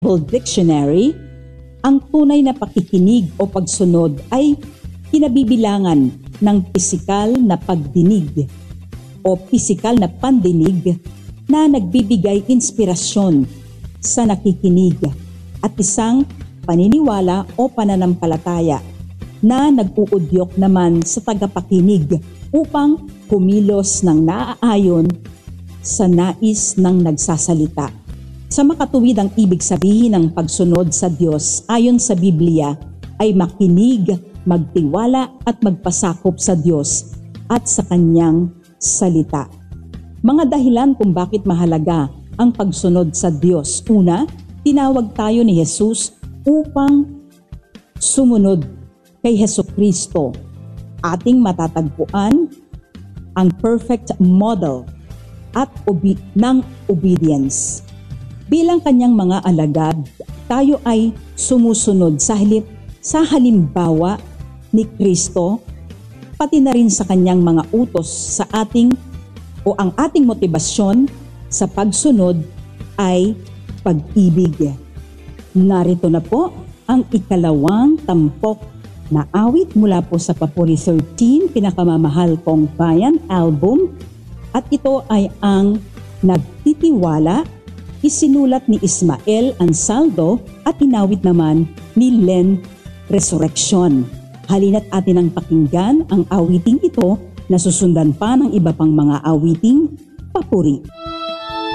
Bible Dictionary, ang tunay na pakikinig o pagsunod ay kinabibilangan ng pisikal na pagdinig o pisikal na pandinig na nagbibigay inspirasyon sa nakikinig at isang paniniwala o pananampalataya na nag-uudyok naman sa tagapakinig upang kumilos ng naaayon sa nais ng nagsasalita. Sa makatuwid, ang ibig sabihin ng pagsunod sa Diyos ayon sa Biblia ay makinig, magtiwala at magpasakop sa Diyos at sa Kanyang salita. Mga dahilan kung bakit mahalaga ang pagsunod sa Diyos. Una, tinawag tayo ni Jesus upang sumunod kay Hesukristo. Ating matatagpuan ang perfect model at ng obedience. Bilang Kanyang mga alagad, tayo ay sumusunod sa halimbawa ni Kristo, pati na rin sa Kanyang mga utos sa ang ating motibasyon sa pagsunod ay pag-ibig. Narito na po ang ikalawang tampok na awit mula po sa Papuri 13, Pinakamamahal Kong Bayan album, at ito ay ang Nagtitiwala, isinulat ni Ismael Ansaldo at inawit naman ni Len Resurrection. Halina't atin ang pakinggan ang awiting ito na susundan pa ng iba pang mga awiting papuri.